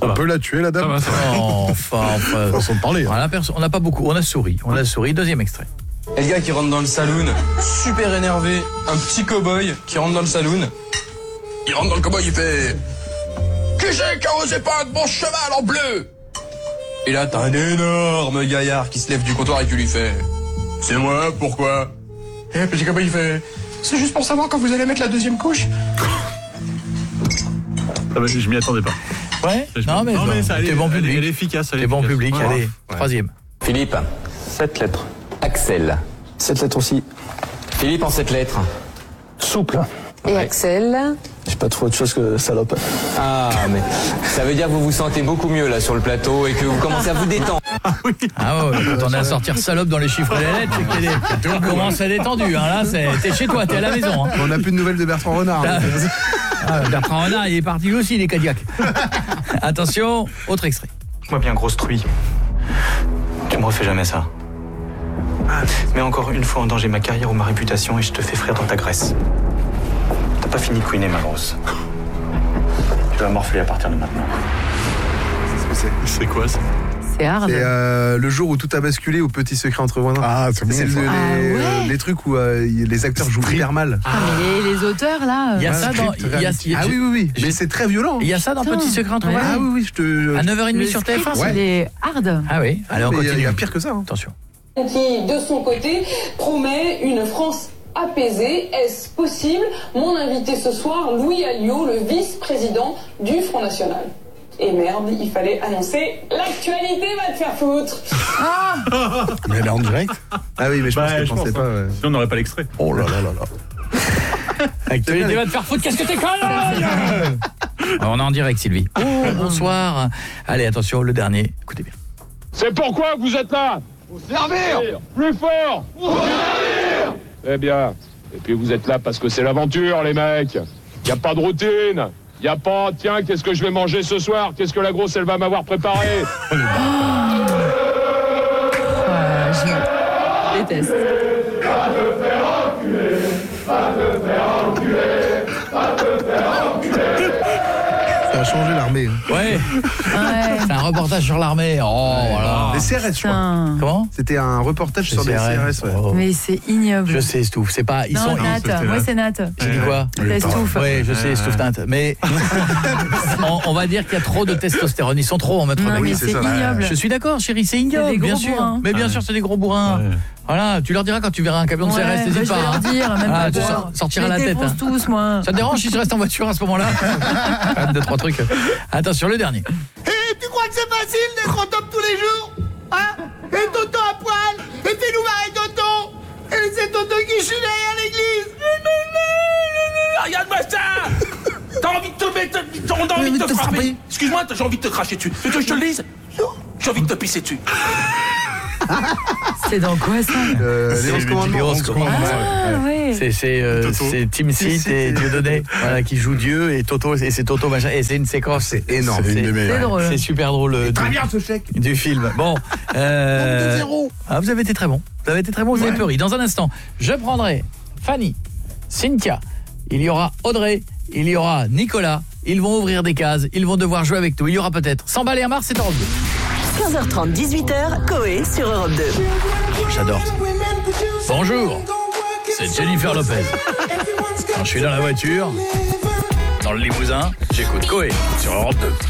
On peut la tuer, la dame. Enfin. Façon de parler. On n'a pas beaucoup, on a souri. Deuxième extrait. Et le gars qui rentre dans le saloon, super énervé, un petit cow-boy qui rentre dans le saloon. Il rentre dans le cow-boy, il fait... Qui c'est qui a osé peindre mon cheval en bleu? Et là, t'as un énorme gaillard qui se lève du comptoir et qui lui fait... C'est moi, pourquoi? Et le petit cow-boy, il fait... C'est juste pour savoir quand vous allez mettre la deuxième couche. Je m'y attendais pas. Ouais. Non mais ça, t'es bon public. Elle est efficace. T'es bon public. Ouais. Allez, troisième. Philippe. 7 lettres. Axel. 7 lettres aussi. Philippe en 7 lettres. Souple. Et Axel? J'ai pas trop autre chose que salope. Ah, mais ça veut dire que vous vous sentez beaucoup mieux là sur le plateau et que vous commencez à vous détendre. Ah ouais, quand on est à sortir salope dans les chiffres et les lettres, c'est que tout commence à détendu. Hein. Là, t'es chez toi, t'es à la maison. Hein. On n'a plus de nouvelles de Bertrand Renard. Bertrand Renard, il est parti aussi, les Cadillacs. Attention, autre extrait. Moi bien grosse truie. Tu me refais jamais ça. Mais encore une fois en danger ma carrière ou ma réputation et je te fais frire dans ta graisse. T'as pas fini de couiner ma grosse. Tu vas morfler à partir de maintenant. C'est quoi ça? C'est hard. C'est le jour où tout a basculé au Petit secret entre voisins. Ah, c'est bon. C'est ouais. les trucs où les acteurs jouent hyper mal. Ah, mais les auteurs, là... Il y a ça dans... Ah oui. Mais c'est très violent. Il y a ça dans Petit secret entre voisins. Ah oui, je te... À 9h30 sur script, TF1. il est hard. Ah oui, allez, on Il continue. y a pire que ça. Hein. Attention. Qui, de son côté, promet une France apaisée. Est-ce possible? Mon invité ce soir, Louis Alliot, le vice-président du Front National. Et merde, il fallait annoncer l'actualité, va te faire foutre. Mais elle est en direct. Ah oui, mais je pense qu'elle pensait pas. Sinon, on n'aurait pas l'extrait. Oh là là. Actualité va te faire foutre, qu'est-ce que t'es conne? On est en direct, Sylvie. Oh, bonsoir. Allez, attention, le dernier. Écoutez bien. C'est pourquoi vous êtes là? Pour servir. Plus fort. Pour servir. Eh bien. Et puis vous êtes là parce que c'est l'aventure, les mecs. Y a pas de routine. Y a pas, tiens, qu'est-ce que je vais manger ce soir? Qu'est-ce que la grosse, elle va m'avoir préparé? Je déteste. Va te faire enculer. Va te faire enculer. Va te faire enculer. Ça a changé l'armée. Ouais. C'est un reportage sur l'armée. Oh, voilà. Les CRS, je crois. Comment? C'était un reportage sur les CRS. Ouais. Oh. Mais c'est ignoble. Je sais, Stouff. C'est pas. Ils non, sont. Nat. Moi, c'est Nat. J'ai dit quoi? C'est Stouff. Oui, je sais, Stouff Nat. Mais on va dire qu'il y a trop de testostérone. Ils sont trop en mettre. Non, mais c'est ignoble. Je suis d'accord, chérie, c'est ignoble, bien sûr. Bourrins. Mais bien sûr, c'est des gros bourrins. Ouais. Voilà, tu leur diras quand tu verras un camion de CRS, n'hésite pas. Je vais leur dire, même pas tu sortiras la tête. Hein. Tous, moi. Ça te dérange si tu restes en voiture à ce moment-là? Deux, trois trucs. Attention, le dernier. Et tu crois que c'est facile d'être en top tous les jours? Hein? Et Toto à poil? Et fais-nous marrer Toto? Et c'est Toto qui chie derrière l'église? Regarde-moi ça! T'as envie de te mettre... T'as envie de te frapper? Excuse-moi, j'ai envie de te cracher dessus. Tu veux que je te le dise? J'ai envie de te pisser dessus. C'est dans quoi ça? Les 11 commandements. Ah ouais. C'est Tim Seat et Dieudonné voilà, qui jouent Dieu et Toto et c'est Toto machin et c'est une séquence c'est énorme. C'est drôle. C'est super drôle. Très bien ce chèque du film. Bon. Vous avez été très bon. Vous avez été très bon. Vous avez peu ri. Dans un instant, je prendrai Fanny, Cynthia. Il y aura Audrey. Il y aura Nicolas. Ils vont ouvrir des cases. Ils vont devoir jouer avec nous. Il y aura peut-être 100 balles et un Mars, c'est Europe 2. 15h30, 18h, Coé sur Europe 2. J'adore ça. Bonjour, c'est Jennifer Lopez. Quand je suis dans la voiture, dans le limousin, j'écoute Coé sur Europe 2.